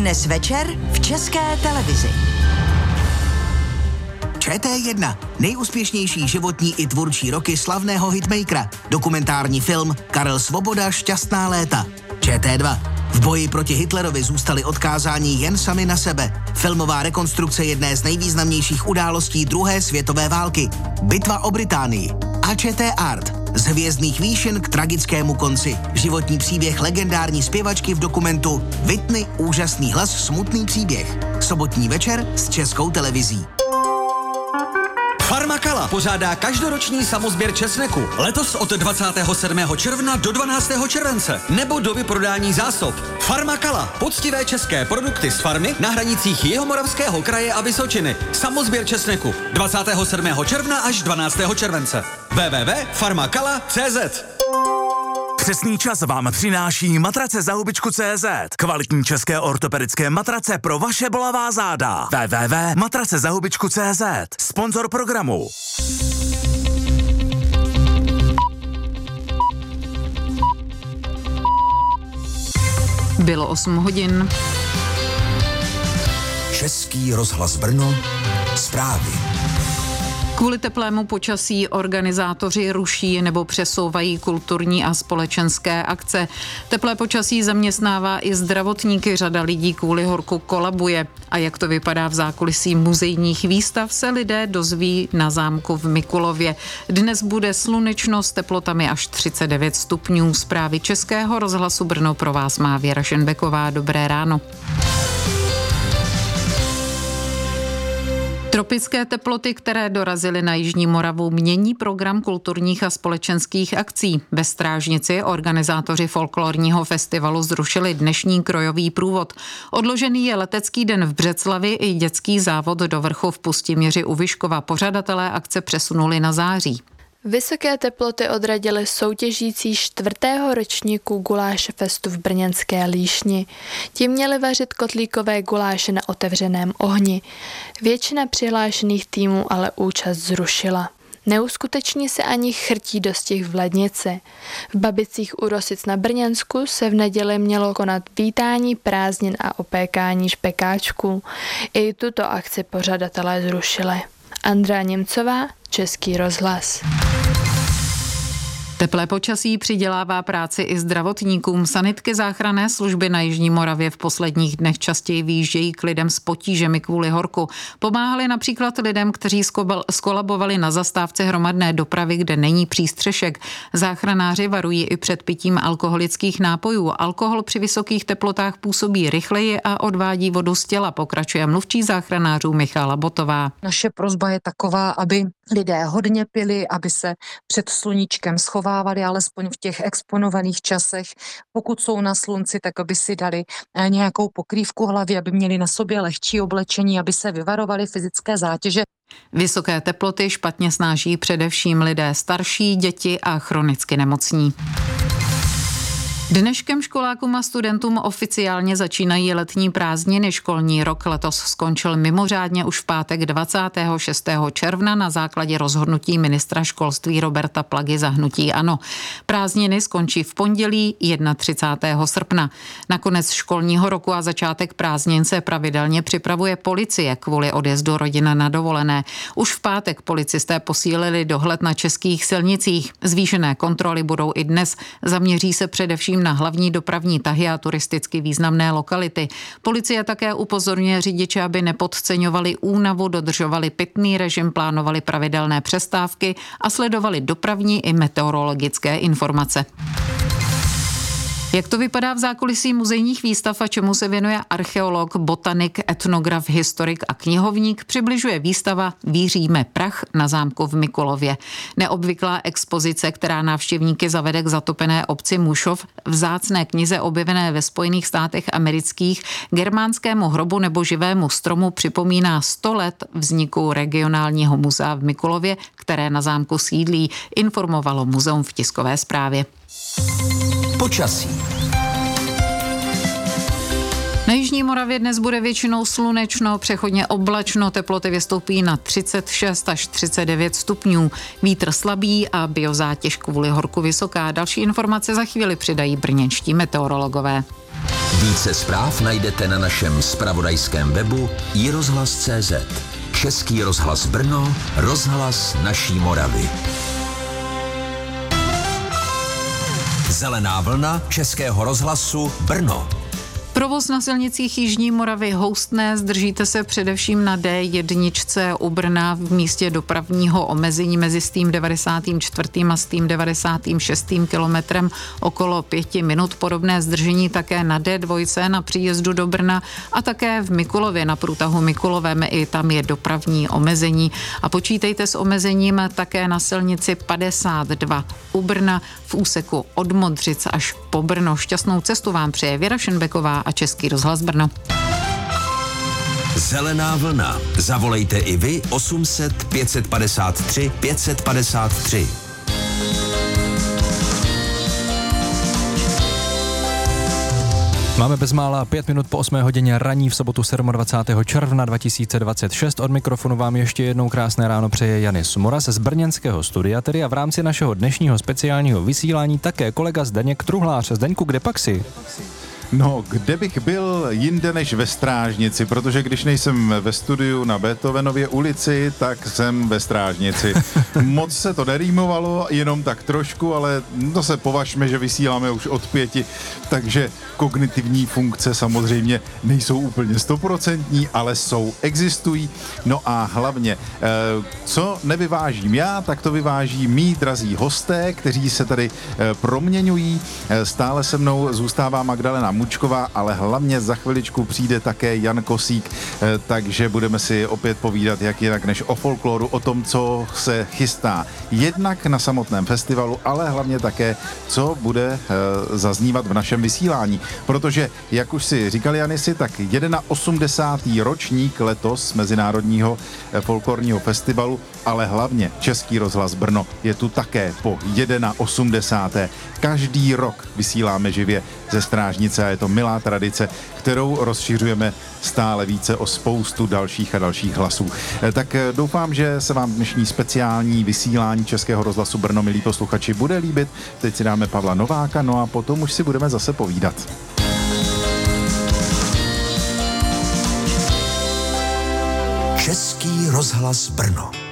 Dnes večer v České televizi. ČT1. Nejúspěšnější životní i tvůrčí roky slavného hitmakera. Dokumentární film Karel Svoboda Šťastná léta. ČT2. V boji proti Hitlerovi zůstali odkázáni jen sami na sebe. Filmová rekonstrukce jedné z nejvýznamnějších událostí druhé světové války. Bitva o Británii. A ČT Art. Z hvězdných výšin k tragickému konci. Životní příběh legendární zpěvačky v dokumentu Whitney, úžasný hlas, smutný příběh. Sobotní večer s Českou televizí. Farma Kala pořádá každoroční samosběr česneku. Letos od 27. června do 12. července. Nebo do vyprodání zásob. Farma Kala. Poctivé české produkty z farmy na hranicích Jihomoravského kraje a Vysočiny. Samosběr česneku. 27. června až 12. července. www.farmakala.cz. Přesný čas vám přináší matrace za hubičku.cz. Kvalitní české ortopedické matrace pro vaše bolavá záda. www.matracezahubičku.cz. Sponzor programu. Bylo 8 hodin. Český rozhlas Brno. Zprávy. Kvůli teplému počasí organizátoři ruší nebo přesouvají kulturní a společenské akce. Teplé počasí zaměstnává i zdravotníky, řada lidí kvůli horku kolabuje. A jak to vypadá v zákulisí muzejních výstav, se lidé dozví na zámku v Mikulově. Dnes bude slunečno s teplotami až 39 stupňů. Zprávy Českého rozhlasu Brno pro vás má Věra Šenbeková. Dobré ráno. Tropické teploty, které dorazily na Jižní Moravu, mění program kulturních a společenských akcí. Ve Strážnici organizátoři folklorního festivalu zrušili dnešní krojový průvod. Odložený je letecký den v Břeclavi i dětský závod do vrchu v Pustiměři u Vyškova. Pořadatelé akce přesunuli na září. Vysoké teploty odradily soutěžící 4. ročníku guláše festu v brněnské Líšni. Ti měli vařit kotlíkové guláše na otevřeném ohni. Většina přihlášených týmů ale účast zrušila. Neuskuteční se ani chrtí dostih v Lednici. V Babicích u Rosic na Brněnsku se v neděli mělo konat vítání prázdnin a opékání špekáčků. I tuto akci pořadatelé zrušili. Andrea Němcová, Český rozhlas. Teplé počasí přidělává práci i zdravotníkům. Sanitky záchranné služby na Jižní Moravě v posledních dnech častěji vyjíždějí k lidem s potížemi kvůli horku. Pomáhali například lidem, kteří skolabovali na zastávce hromadné dopravy, kde není přístřešek. Záchranáři varují i před pitím alkoholických nápojů. Alkohol při vysokých teplotách působí rychleji a odvádí vodu z těla, pokračuje mluvčí záchranářů Michála Botová. Naše prosba je taková, aby lidé hodně pili, aby se před sluníčkem schovávali, alespoň v těch exponovaných časech. Pokud jsou na slunci, tak aby si dali nějakou pokrývku hlavy, aby měli na sobě lehčí oblečení, aby se vyvarovali fyzické zátěže. Vysoké teploty špatně snáší především lidé starší, děti a chronicky nemocní. Dneškem školákům a studentům oficiálně začínají letní prázdniny. Školní rok letos skončil mimořádně už v pátek 26. června na základě rozhodnutí ministra školství Roberta Plagy za hnutí ANO. Prázdniny skončí v pondělí 31. srpna. Na konec školního roku a začátek prázdnin se pravidelně připravuje policie kvůli odjezdu rodin na dovolené. Už v pátek policisté posílili dohled na českých silnicích. Zvýšené kontroly budou i dnes. Zaměří se především na hlavní dopravní tahy a turisticky významné lokality. Policie také upozorňuje řidiče, aby nepodceňovali únavu, dodržovali pitný režim, plánovali pravidelné přestávky a sledovali dopravní i meteorologické informace. Jak to vypadá v zákulisí muzejních výstav a čemu se věnuje archeolog, botanik, etnograf, historik a knihovník, přibližuje výstava Víříme prach na zámku v Mikulově. Neobvyklá expozice, která návštěvníky zavede k zatopené obci Mušov, vzácné knize objevené ve Spojených státech amerických, germánskému hrobu nebo živému stromu připomíná 100 let vzniku regionálního muzea v Mikulově, které na zámku sídlí, informovalo muzeum v tiskové zprávě. Počasí. Na Jižní Moravě dnes bude většinou slunečno, přechodně oblačno, teploty vystoupí na 36 až 39 stupňů. Vítr slabý a biozátěž kvůli horku vysoká. Další informace za chvíli přidají brněnští meteorologové. Více zpráv najdete na našem zpravodajském webu iRozhlas.cz. Český rozhlas Brno, rozhlas naší Moravy. Zelená vlna Českého rozhlasu Brno. Provoz na silnicích Jižní Moravy houstné, zdržíte se především na D1 u Brna v místě dopravního omezení mezi s tím 94. a s tím 96. kilometrem okolo 5 minut. Podobné zdržení také na D2 na příjezdu do Brna a také v Mikulově na průtahu Mikulovem, i tam je dopravní omezení. A počítejte s omezením také na silnici 52 u Brna v úseku od Modřic až po Brno. Šťastnou cestu vám přeje Věra Šenbeková a Český rozhlas Brno. Zelená vlna. Zavolejte i vy 800 553 553. Máme bezmála 5 minut po 8 hodině raní v sobotu 27. června 2026. Od mikrofonu vám ještě jednou krásné ráno přeje Janis Moraz z brněnského studia, tedy a v rámci našeho dnešního speciálního vysílání také kolega Zdeněk Truhlář. Zdeňku, kde pak jsi? No, kde bych byl jinde než ve Strážnici, protože když nejsem ve studiu na Beethovenově ulici, tak jsem ve Strážnici. Moc se to nerýmovalo, jenom tak trošku, ale to se považme, že vysíláme už od 5, takže kognitivní funkce samozřejmě nejsou úplně 100%, ale existují. No a hlavně, co nevyvážím já, tak to vyváží mý drazí hosté, kteří se tady proměňují. Stále se mnou zůstává Magdalena Mučková, ale hlavně za chviličku přijde také Jan Kosík, takže budeme si opět povídat jak jinak než o folkloru, o tom, co se chystá jednak na samotném festivalu, ale hlavně také, co bude zaznívat v našem vysílání. Protože, jak už si říkali Janisi, tak 81. ročník letos Mezinárodního folklorního festivalu, ale hlavně Český rozhlas Brno je tu také po 81. Každý rok vysíláme živě ze Strážnice a je to milá tradice, kterou rozšiřujeme stále více o spoustu dalších a dalších hlasů. Tak doufám, že se vám dnešní speciální vysílání Českého rozhlasu Brno, milí posluchači, bude líbit. Teď si dáme Pavla Nováka, no a potom už si budeme zase povídat. Český rozhlas Brno.